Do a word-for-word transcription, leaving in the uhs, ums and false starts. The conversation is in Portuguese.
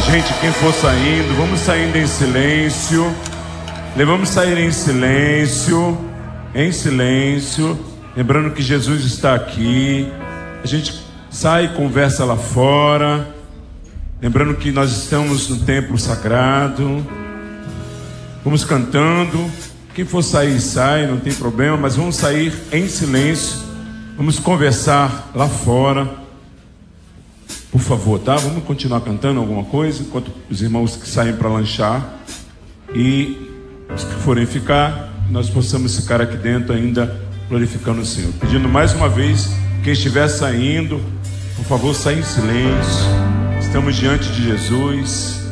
Gente, quem for saindo, vamos saindo em silêncio. Vamos sair em silêncio, em silêncio, lembrando que Jesus está aqui. A gente sai e conversa lá fora, lembrando que nós estamos no templo sagrado. Vamos cantando. Quem for sair, sai, não tem problema, mas vamos sair em silêncio. Vamos conversar lá fora. Por favor, tá? Vamos continuar cantando alguma coisa enquanto os irmãos que saem para lanchar. E os que forem ficar, nós possamos ficar aqui dentro ainda glorificando o Senhor. Pedindo mais uma vez, quem estiver saindo, por favor, saia em silêncio. Estamos diante de Jesus.